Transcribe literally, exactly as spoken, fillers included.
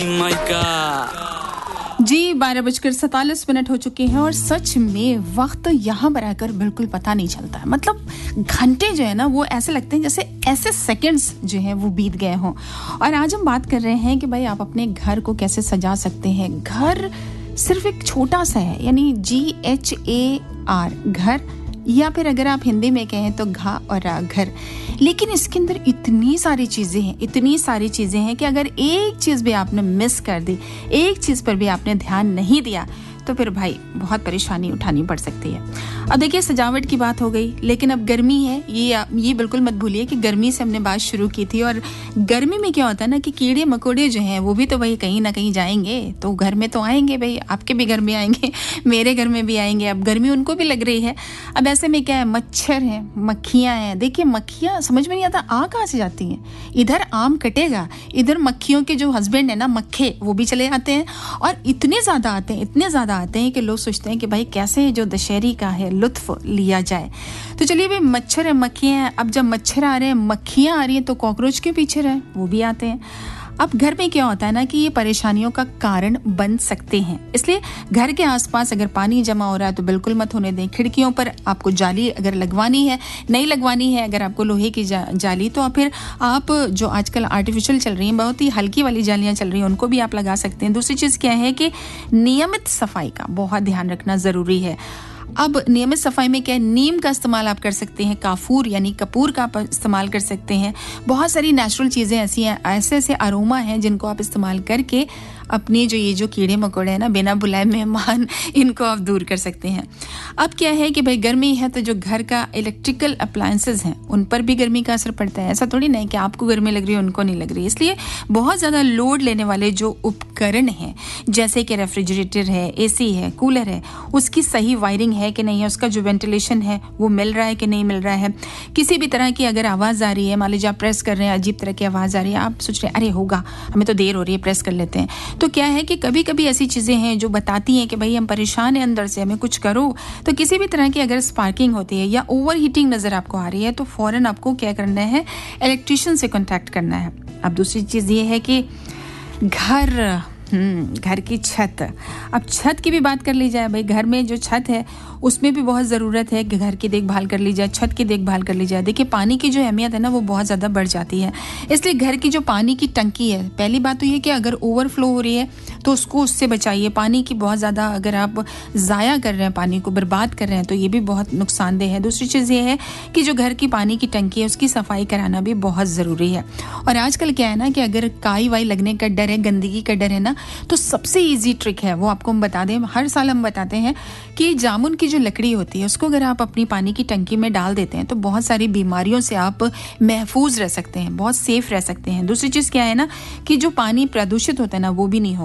जी बारह बजकर सैंतालीस मिनट हो चुके हैं और सच में वक्त यहाँ पर आकर बिल्कुल पता नहीं चलता है। मतलब घंटे जो है ना वो ऐसे लगते हैं जैसे ऐसे सेकंड्स जो हैं वो बीत गए हों। और आज हम बात कर रहे हैं कि भाई आप अपने घर को कैसे सजा सकते हैं। घर सिर्फ एक छोटा सा है, यानी जी एच ए आर, घर, या फिर अगर आप हिंदी में कहें तो घा और रा, घर। लेकिन इसके अंदर इतनी सारी चीज़ें हैं, इतनी सारी चीज़ें हैं कि अगर एक चीज़ भी आपने मिस कर दी, एक चीज़ पर भी आपने ध्यान नहीं दिया, तो फिर भाई बहुत परेशानी उठानी पड़ सकती है। अब देखिए सजावट की बात हो गई, लेकिन अब गर्मी है, ये ये बिल्कुल मत भूलिए कि गर्मी से हमने बात शुरू की थी। और गर्मी में क्या होता है ना कि कीड़े मकोड़े जो हैं वो भी तो भाई कहीं ना कहीं जाएंगे, तो घर में तो आएंगे भाई, आपके भी घर में आएंगे, मेरे घर में भी आएंगे। अब गर्मी उनको भी लग रही है। अब ऐसे में क्या है, मच्छर हैं, मक्खियाँ हैं। देखिए मक्खियाँ समझ में नहीं आता आ कहाँ से जाती हैं। इधर आम कटेगा, इधर मक्खियों के जो हस्बैंड है ना मक्खे, वो भी चले आते हैं और इतने ज़्यादा आते हैं, इतने ज़्यादा आते हैं कि लोग सोचते हैं कि भाई कैसे जो दशहरी का है लुत्फ लिया जाए। तो चलिए भाई, मच्छर है, मक्खियाँ हैं। अब जब मच्छर आ रहे हैं, मक्खियाँ आ रही हैं, तो कॉकरोच के पीछे रहे, वो भी आते हैं। अब घर में क्या होता है ना कि ये परेशानियों का कारण बन सकते हैं, इसलिए घर के आसपास अगर पानी जमा हो रहा है तो बिल्कुल मत होने दें। खिड़कियों पर आपको जाली अगर लगवानी है, नहीं लगवानी है अगर आपको लोहे की जा, जाली, तो फिर आप जो आजकल आर्टिफिशियल चल रही हैं, बहुत ही हल्की वाली जालियां चल रही हैं, उनको भी आप लगा सकते हैं। दूसरी चीज़ क्या है कि नियमित सफाई का बहुत ध्यान रखना ज़रूरी है। अब नियमित सफाई में क्या है, नीम का इस्तेमाल आप कर सकते हैं, काफूर यानी कपूर का आप इस्तेमाल कर सकते हैं। बहुत सारी नेचुरल चीज़ें ऐसी हैं, ऐसे ऐसे अरोमा हैं जिनको आप इस्तेमाल करके अपने जो ये जो कीड़े मकोड़े हैं ना, बिना बुलाए मेहमान, इनको आप दूर कर सकते हैं। अब क्या है कि भाई गर्मी है तो जो घर का इलेक्ट्रिकल अप्लायंसेस हैं उन पर भी गर्मी का असर पड़ता है। ऐसा थोड़ी नहीं कि आपको गर्मी लग रही है उनको नहीं लग रही। इसलिए बहुत ज़्यादा लोड लेने वाले जो उपकरण हैं, जैसे कि रेफ्रिजरेटर है, एसी है, कूलर है, उसकी सही वायरिंग है कि नहीं है, उसका जो वेंटिलेशन है वो मिल रहा है कि नहीं मिल रहा है। किसी भी तरह की अगर आवाज़ आ रही है, मान लीजिए आप प्रेस कर रहे हैं, अजीब तरह की आवाज़ आ रही है, आप सोच रहे हैं अरे होगा, हमें तो देर हो रही है, प्रेस कर लेते हैं। तो क्या है कि कभी कभी ऐसी चीज़ें हैं जो बताती हैं कि भाई हम परेशान हैं अंदर से, हमें कुछ करो। तो किसी भी तरह की अगर स्पार्किंग होती है या ओवर हीटिंग नज़र आपको आ रही है तो फ़ौरन आपको क्या करना है, इलेक्ट्रिशियन से कॉन्टैक्ट करना है। अब दूसरी चीज़ ये है कि घर हम्म घर की छत, अब छत की भी बात कर ली जाए। भाई घर में जो छत है उसमें भी बहुत ज़रूरत है कि घर की देखभाल कर ली जाए, छत की देखभाल कर ली जाए। देखिए पानी की जो अहमियत है ना वो बहुत ज़्यादा बढ़ जाती है, इसलिए घर की जो पानी की टंकी है, पहली बात तो ये कि अगर ओवरफ्लो हो रही है तो उसको उससे बचाइए। पानी की बहुत ज़्यादा अगर आप ज़ाया कर रहे हैं, पानी को बर्बाद कर रहे हैं, तो ये भी बहुत नुकसानदेह है। दूसरी चीज़ ये है कि जो घर की पानी की टंकी है उसकी सफाई कराना भी बहुत ज़रूरी है। और आजकल क्या है ना कि अगर काई वाई लगने का डर है, गंदगी का डर है ना, तो सबसे ईजी ट्रिक है वो आपको हम बता दें, हर साल हम बताते हैं कि जामुन की जो लकड़ी होती है उसको अगर आप अपनी पानी की टंकी में डाल देते हैं तो बहुत सारी बीमारियों से आप महफूज रह सकते हैं, बहुत सेफ रह सकते हैं। दूसरी चीज़ क्या है ना कि जो पानी प्रदूषित होता है ना वो भी नहीं होगा।